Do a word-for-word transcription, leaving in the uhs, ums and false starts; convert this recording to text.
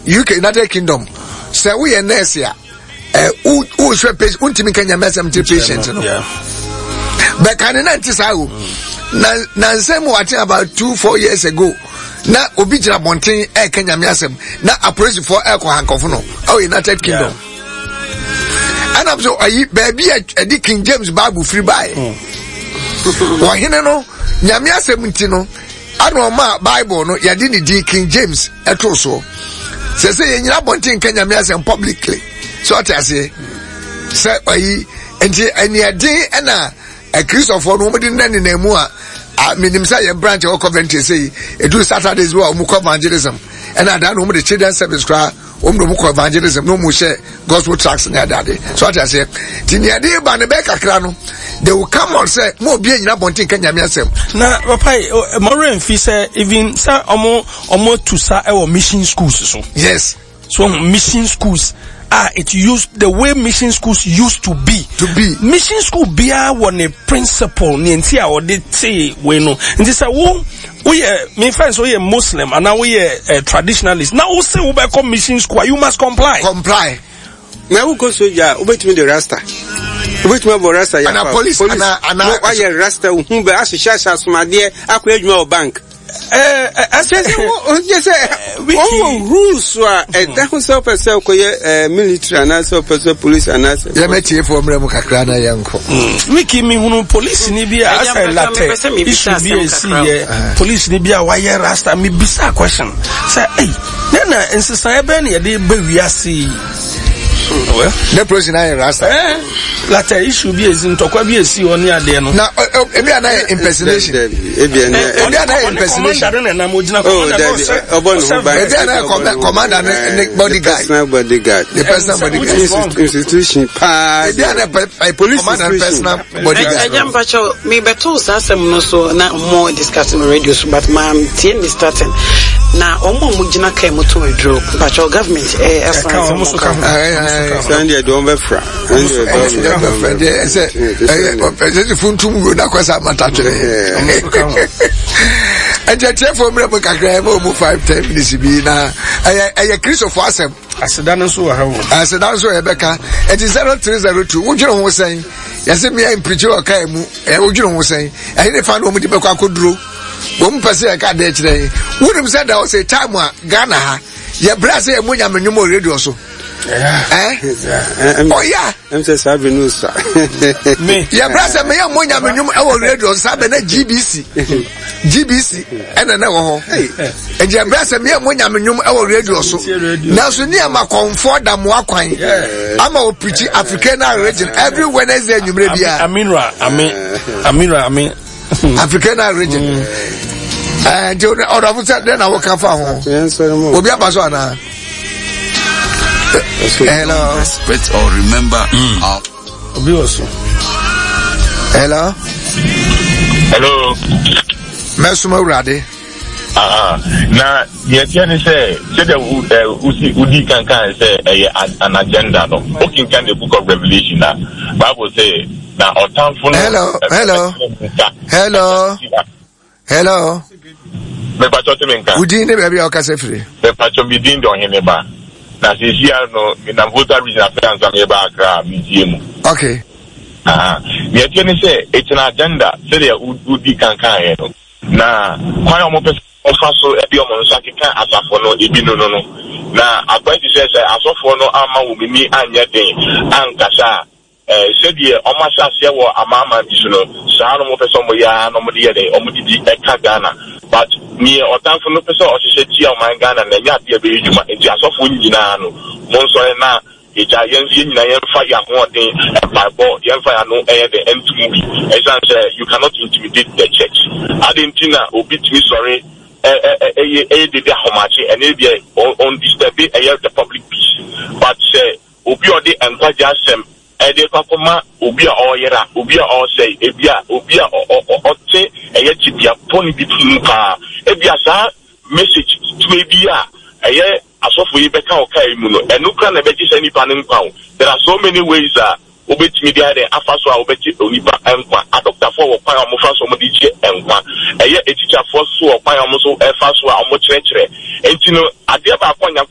U K United Kingdom say we are nurse ya eh who who should patient untimi kanya mesem to patient no but can not say na na nsem watching about two four years ago na obi jira bonten e kanya mesem na approach for e ko hankofo no oh United Kingdom yeah. And I'm so ayi baby e King James Bible free buy wa hene no nyame asem nti no anu ma Bible no ya di ni King James eto so se se yenyira bonten kanya mesem publicly so what I say say ayi enti ani ade na a Christopher no mudi nani na mu a minim say a branch of Coventry say e do Saturdays we o evangelism and I don't know the children service cry o mo evangelism no mo share gospel tracts na dade so what I say tini ade ba ne be kakra no they will come on say mo bi anyina bontin kanya me asem na papa mo remfi say even say omo omo to sa e wo mission schools so yes so mission schools ah it used the way mission schools used to be to be mission school bia won a principle ni enti a wode say we no enti say wo we me friends we Muslim and now we a traditionalist now we say we be come mission school you must comply comply na we go so ya obetimi the rasta obetimi bo rasta ya and police and and why ya rasta hu be asosha asomade akwa adwuma o bank eh as you say we rules wa e da ko so person ko ye military and so person police and so ya metie for mrem kakra na yanko wiki mi hunu police ni bia asa latte issue bia see police ni bia why rasta me bisa question say hey na insista e be na de ba wiase well the person I rasta eh latte issue bia ezi ntokwa bia esi oni ade no na e bia na impersonation e bia na impersonation na mo gina commander and bodyguard bodyguard the personal bodyguard institution pa they are a police commander personal bodyguard I jam pacho me beto asem no so na more discussing radio so but ma tie me starting na omo mo gina kai moto edro pacho government eh asan so ka stand there don be fra eh say eh funtum go na kwasa matatre Ejete for me kakra mo five ten minutes bi na eh Christopher asem asedan so wa hawo asedan so ebeka it is zero three zero two wodwere ho sen yase me am preach o kai mu eh wodwere ho sen eh ne fa no mo di be kwa koduro bo mo pese e ka de kire wonim say da o say time a Ghana ha ye bra say e mo nya menwom radio so eh oh yeah I'm say sabe no sa me ya brasa me ya monya menwum e wo radio sabe na G B C G B C ena na wo ho e ya brasa me ya monya menwum e wo radio so na so ni ama comfort da mo akwan ama o preach African region every Wednesday nyumre bia Aminra amin Aminra amin African region eh je o da fu say na wo kan fa ho obi abaso ana. Hello. Respect or remember. Mm. Uh, Hello. Hello. Mesuma urade. Ah, na yetiani say say the usi udi kan kan say an agenda no. Okay, can the book of Revelation na Bible say na otanfo. Hello. Hello. Hello. Hello. Me pacho te menka. Udi ne baby o kase free. Me pacho mi din don hene ba. Na sisia no mi na voter region affairs am e ba akra mi tie mu. Okay. Ah, me yetiani say it's an agenda say the udi kan kan e no. Na kwai omo pese ofaso ebi omo nso akeka asafo no ebi no no no na agbaji say say asofo no ama wo mi anya den ankasa eh sedi omo asase wo amama bi so no saa no mo pese omo ya no mo de ye den omo didi e ka Ghana but me otanfo no pese o hye tia o man Ghana na nya de be ejuma enti asofo nyina no mo nso na eja yen nyina yen fa ya ho den bible yen fa ya no eh the entumu e say you cannot intimidate the church adentina obi timi sorry eh eh eh eh de dia homachi and e be on disturb eh the public peace but say obi odi enkwaja asem e de kwakoma obi a oyera obi a o say e bia obi a o te eh tibia poni bi tunu pa e bia sa message to e bia eh asofo yi beka o kai mu no enukra na beji se nipa ne nkwa there are so many ways that obetimi dia de afaso a obeti onipa enkwa a doctor for wo kwan mo faso mo di je enkwa eye a teacher for so o kwan mo so e faso a mo kire kire enti no ade ba akwa